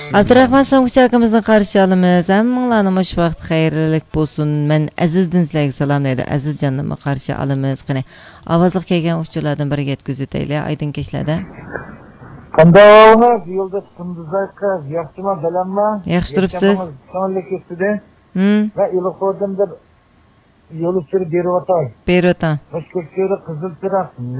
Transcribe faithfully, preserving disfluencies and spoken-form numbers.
Abdurrahman So'ngchi akamızdan qarshi olamiz. Hammalarning mush vaqt xayrlik bo'lsin. Men Azizdan sizlarga salom deydi. Aziz jonimni qarshi olamiz. Qani ovozli kelgan uchlardan biriga yetkazaylik. Aydin kechlarda. Qanday olamiz? Yo'lda Qunduzayqa yaxshimi, bilanmi? Yaxshi turibsiz? Sonlik ustida. Hmm. Va iloqodimda yo'l sürib berib o'tay. Berib o'tay. Boshqa qizil chiroq